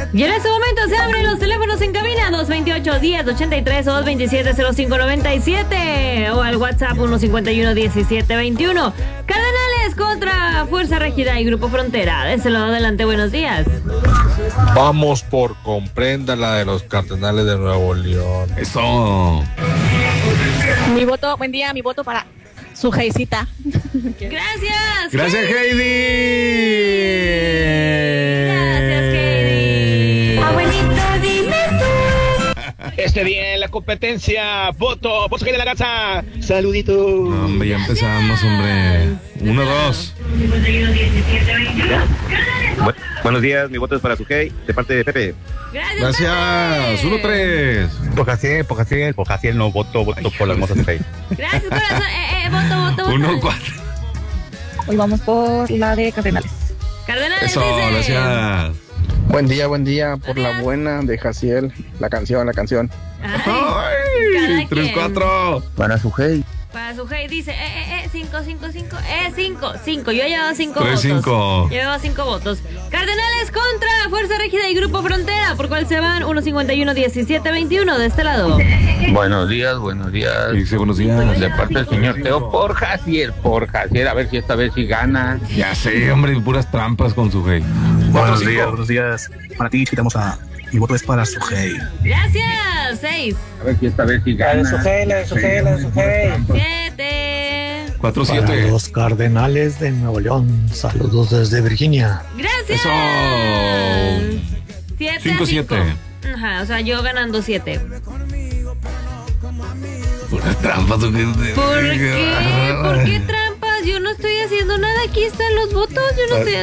Y en este momento se abren los teléfonos en cabina 228-1083 o 227-0597 o al WhatsApp 151-1721. Cardenales contra Fuerza Régida y Grupo Frontera. De ese lado adelante, buenos días. Vamos por Comprenda, la de los Cardenales de Nuevo León. Eso. Mi voto, buen día, mi voto para su Heisita. Gracias. Gracias, Heidi. Gracias, Heidi. Abuelita, dime tú. Este día en la competencia, voto Heidi de la Garza. Saludito. Hombre, ya empezamos, hombre. 1-2. Buenos días, mi voto es para Sujei, de parte de Pepe. Gracias. 1-3. Por Jaciel no voto por la hermosa Sujei. Gracias, corazón. Voto. 1-4. Hoy vamos por la de Cardenales. Cardenales. Eso, dice. gracias. Buen día, por la buena de Jaciel, la canción. Ay, Ay, cada quien. 3-4. Para Sujei. Para su Hey dice 5. Yo llevaba 5 3-5. votos. Llevaba 5 votos. Cardenales contra Fuerza Régida y Grupo Frontera. ¿Por cuál se van? 151-1721 de este lado. Buenos días. Dice buenos días. De parte del señor Teo, por Jaciel, a ver si esta vez sí gana. Ya sé, hombre, puras trampas con su Hey. Buenos días. Para ti, quitamos a... Mi voto es para Sujei. Gracias. 6. A ver si esta vez sí gana. La de Sujei. 7. 4-7. Los Cardenales de Nuevo León. Saludos desde Virginia. Gracias. Eso. 7-5. 5-7. Ajá, o sea, yo ganando 7. Puras trampas, ¿o qué? ¿Por qué? ¿Por qué trampas? Yo no estoy haciendo nada. Aquí están los votos. Yo no estoy